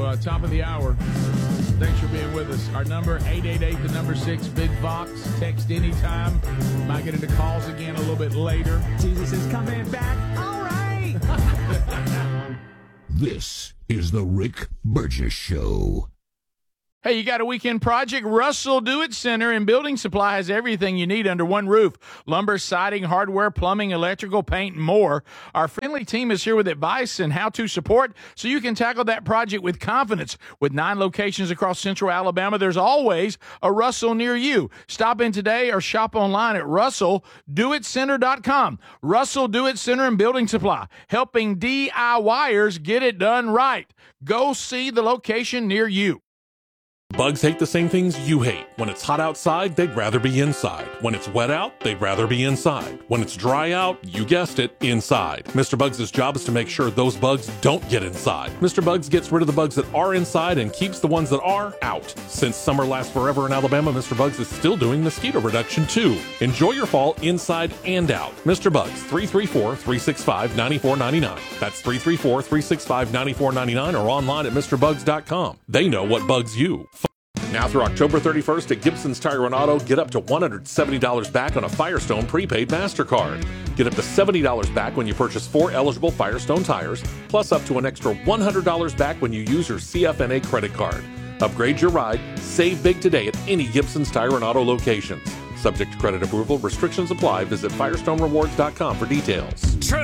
top of the hour. Thanks for being with us. Our number, 888, the number 6, Big Fox. Text anytime. Might get into calls again a little bit later. Jesus is coming back. All right. This is the Rick Burgess Show. Hey, you got a weekend project? Russell Do-It Center and Building Supply has everything you need under one roof. Lumber, siding, hardware, plumbing, electrical, paint, and more. Our friendly team is here with advice and how-to support so you can tackle that project with confidence. With 9 locations across central Alabama, there's always a Russell near you. Stop in today or shop online at RussellDoItCenter.com. Russell Do-It Center and Building Supply, helping DIYers get it done right. Go see the location near you. Bugs hate the same things you hate. When it's hot outside, they'd rather be inside. When it's wet out, they'd rather be inside. When it's dry out, you guessed it, inside. Mr. Bugs' job is to make sure those bugs don't get inside. Mr. Bugs gets rid of the bugs that are inside and keeps the ones that are out. Since summer lasts forever in Alabama, Mr. Bugs is still doing mosquito reduction too. Enjoy your fall inside and out. Mr. Bugs, 334-365-9499. That's 334-365-9499 or online at MrBugs.com. They know what bugs you. Now through October 31st at Gibson's Tire and Auto, get up to $170 back on a Firestone prepaid MasterCard. Get up to $70 back when you purchase 4 eligible Firestone tires, plus up to an extra $100 back when you use your CFNA credit card. Upgrade your ride, save big today at any Gibson's Tire and Auto locations. Subject to credit approval, restrictions apply. Visit FirestoneRewards.com for details.